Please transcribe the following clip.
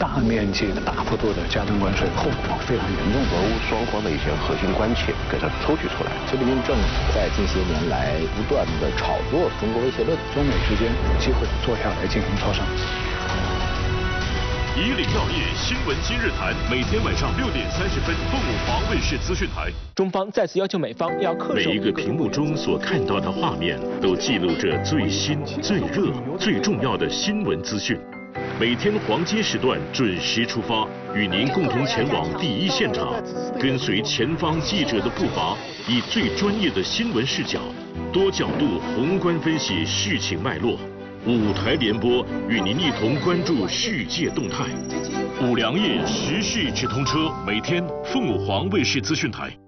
大面积的、大幅度的加征关税，后果非常严重。 俄乌双方的一些核心关切给它抽取出来。 习近平政府在近些年来不断的炒作中国威胁论， 中美之间有机会坐下来进行磋商。 以领要业，新闻今日谈，每天晚上6点30分，凤舞华卫视资讯台。 中方再次要求美方要恪守。 每一个屏幕中所看到的画面，都记录着最新、最热、最重要的新闻资讯。每天黄金时段准时出发，与您共同前往第一现场，跟随前方记者的步伐，以最专业的新闻视角，多角度宏观分析事情脉络。5台联播，与您一同关注世界动态。五粮液时事直通车，每天凤舞华卫视资讯台。